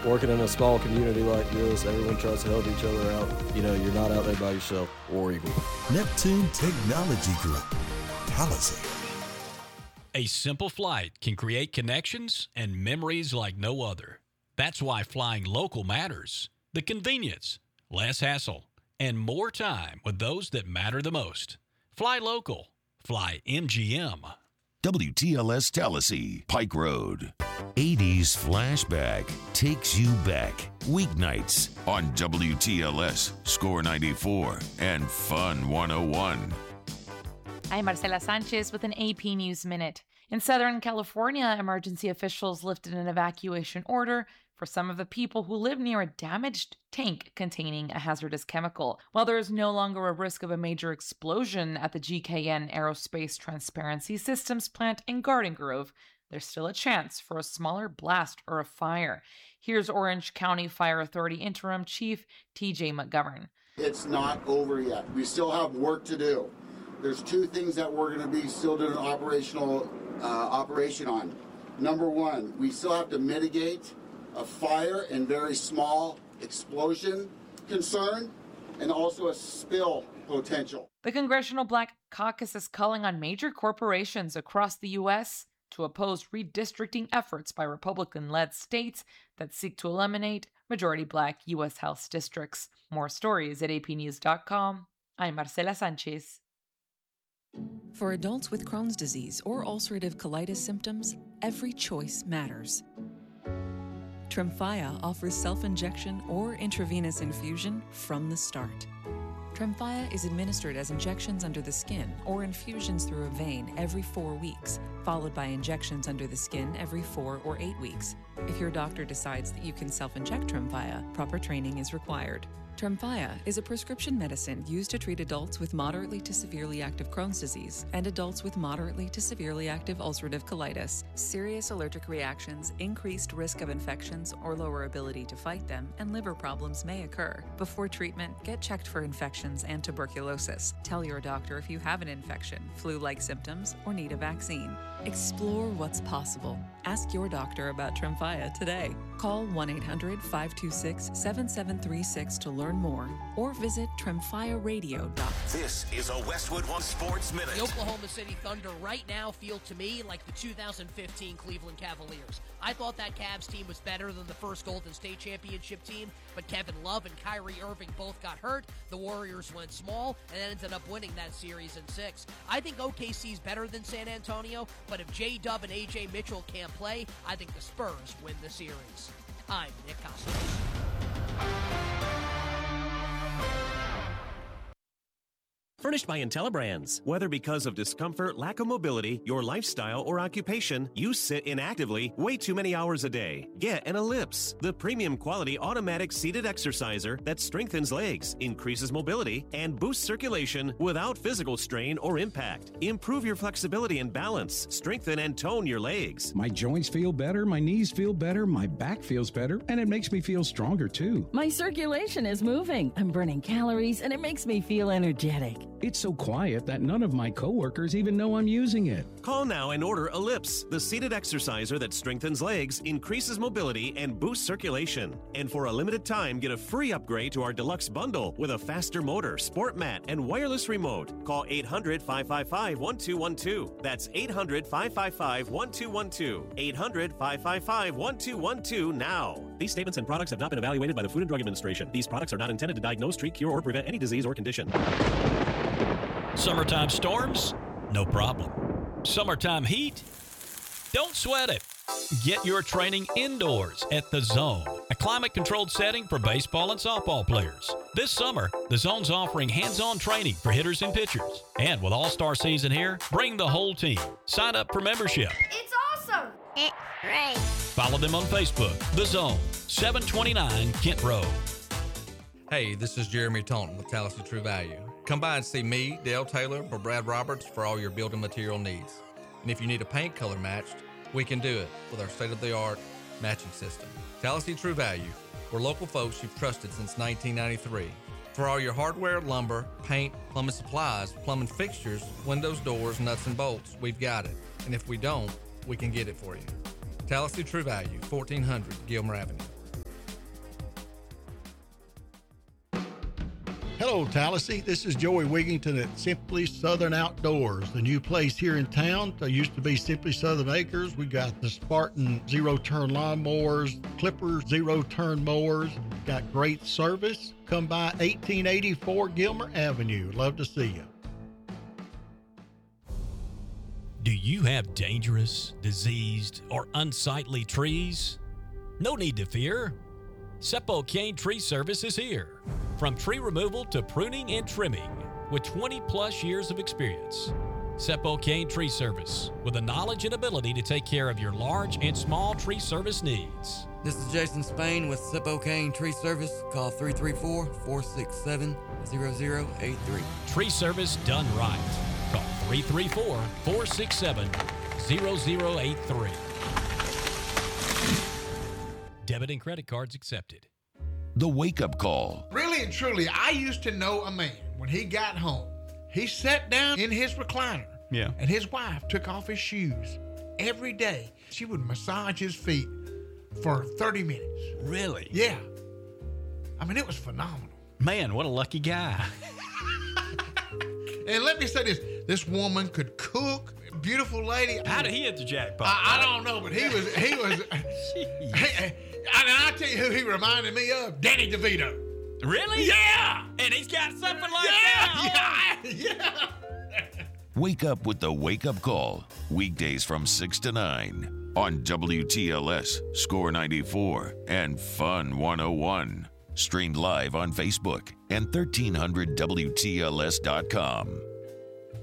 Working in a small community like this, everyone tries to help each other out. You're not out there by yourself. War Eagle. Neptune Technology Group. Tallahassee. A simple flight can create connections and memories like no other. That's why flying local matters. The convenience, less hassle, and more time with those that matter the most. Fly local. Fly MGM. WTLS Tallahassee, Pike Road. 80s Flashback takes you back. Weeknights on WTLS, Score 94, and Fun 101. I'm Marcela Sanchez with an AP News Minute. In Southern California, emergency officials lifted an evacuation order for some of the people who live near a damaged tank containing a hazardous chemical. While there is no longer a risk of a major explosion at the GKN Aerospace Transparency Systems plant in Garden Grove, there's still a chance for a smaller blast or a fire. Here's Orange County Fire Authority Interim Chief TJ McGovern. It's not over yet. We still have work to do. There's two things that we're going to be still doing an operation on. Number one, we still have to mitigate a fire and very small explosion concern, and also a spill potential. The Congressional Black Caucus is calling on major corporations across the U.S. to oppose redistricting efforts by Republican-led states that seek to eliminate majority Black U.S. House districts. More stories at apnews.com. I'm Marcela Sanchez. For adults with Crohn's disease or ulcerative colitis symptoms, every choice matters. Tremfya offers self-injection or intravenous infusion from the start. Tremfya is administered as injections under the skin or infusions through a vein every 4 weeks, followed by injections under the skin every 4 or 8 weeks. If your doctor decides that you can self-inject Tremfya, proper training is required. Tremfya is a prescription medicine used to treat adults with moderately to severely active Crohn's disease and adults with moderately to severely active ulcerative colitis. Serious allergic reactions, increased risk of infections or lower ability to fight them, and liver problems may occur. Before treatment, get checked for infections and tuberculosis. Tell your doctor if you have an infection, flu-like symptoms, or need a vaccine. Explore what's possible. Ask your doctor about Tremfya today. Call 1-800-526-7736 to learn more, or visit tremfyaradio.com. This is a Westwood One Sports Minute. The Oklahoma City Thunder right now feel to me like the 2015 Cleveland Cavaliers. I thought that Cavs team was better than the first Golden State Championship team, but Kevin Love and Kyrie Irving both got hurt. The Warriors went small and ended up winning that series in 6. I think OKC's better than San Antonio, but if J-Dub and A.J. Mitchell can't play, I think the Spurs win the series. I'm Nick Costos. Furnished by IntelliBrands. Whether because of discomfort, lack of mobility, your lifestyle, or occupation, you sit inactively way too many hours a day. Get an Ellipse, the premium quality automatic seated exerciser that strengthens legs, increases mobility, and boosts circulation without physical strain or impact. Improve your flexibility and balance. Strengthen and tone your legs. My joints feel better, my knees feel better, my back feels better, and it makes me feel stronger too. My circulation is moving. I'm burning calories, and it makes me feel energetic. It's so quiet that none of my coworkers even know I'm using it. Call now and order Ellipse, the seated exerciser that strengthens legs, increases mobility, and boosts circulation. And for a limited time, get a free upgrade to our deluxe bundle with a faster motor, sport mat, and wireless remote. Call 800-555-1212. That's 800-555-1212. 800-555-1212 now. These statements and products have not been evaluated by the Food and Drug Administration. These products are not intended to diagnose, treat, cure, or prevent any disease or condition. Summertime storms? No problem. Summertime heat? Don't sweat it. Get your training indoors at The Zone, a climate-controlled setting for baseball and softball players. This summer, The Zone's offering hands-on training for hitters and pitchers. And with All-Star season here, bring the whole team. Sign up for membership. It's awesome! Right. Follow them on Facebook. The Zone, 729 Kent Road. Hey, this is Jeremy Taunton with Tallahassee True Value. Come by and see me, Dale Taylor, or Brad Roberts for all your building material needs. And if you need a paint color matched, we can do it with our state-of-the-art matching system. Tallahassee True Value. We're local folks you've trusted since 1993. For all your hardware, lumber, paint, plumbing supplies, plumbing fixtures, windows, doors, nuts, and bolts, we've got it. And if we don't, we can get it for you. Tallahassee True Value, 1400 Gilmer Avenue. Hello, Tallahassee. This is Joey Wigington at Simply Southern Outdoors, the new place here in town. It used to be Simply Southern Acres. We got the Spartan zero-turn lawnmowers, Clipper zero-turn mowers. Got great service. Come by 1884 Gilmer Avenue. Love to see you. Do you have dangerous, diseased, or unsightly trees? No need to fear. Seppo Kane Tree Service is here. From tree removal to pruning and trimming, with 20-plus years of experience. Seppo Kane Tree Service, with the knowledge and ability to take care of your large and small tree service needs. This is Jason Spain with Seppo Kane Tree Service. Call 334-467-0083. Tree service done right. Call 334-467-0083. Debit and credit cards accepted. The wake-up call. Really and truly, I used to know a man, when he got home, he sat down in his recliner, and his wife took off his shoes. Every day, she would massage his feet for 30 minutes. Really? Yeah. I mean, it was phenomenal. Man, what a lucky guy. And let me say this, this woman could cook, beautiful lady. How did he hit the jackpot? I don't know, but he was. And I tell you who he reminded me of, Danny DeVito. Really? Yeah! And he's got something like that? Yeah! Wake up with the wake-up call. Weekdays from 6 to 9 on WTLS, Score 94, and Fun 101. Streamed live on Facebook and 1300WTLS.com.